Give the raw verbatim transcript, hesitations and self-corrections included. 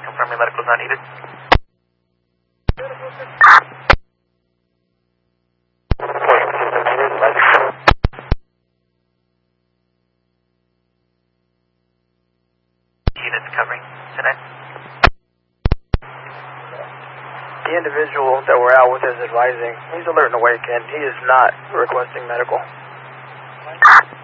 confirming medical is not needed. Units covering tonight. The individual that we're out with is advising. He's alert and awake, and he is not requesting medical.